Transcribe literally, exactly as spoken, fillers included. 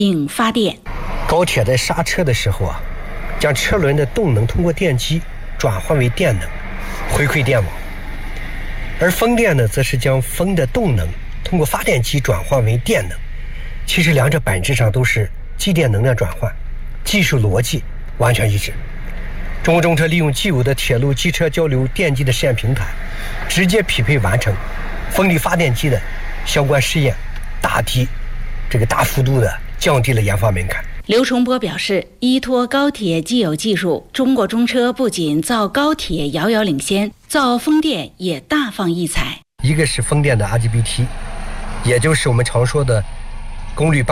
引发电。 高铁在刹车的时候啊，将车轮的动能通过电机转换为电能，回馈电网；而风电呢，则是将风的动能通过发电机转换为电能。其实两者本质上都是机电能量转换，技术逻辑完全一致。中国中车利用既有的铁路机车交流电机的试验平台，直接匹配完成风力发电机的相关试验，大提这个大幅度的降低了研发门槛。 刘崇波表示，依托高铁既有技术，中国中车不仅造高铁遥遥领先，造风电也大放异彩。 一个是风电的 I G B T， 也就是我们常说的功率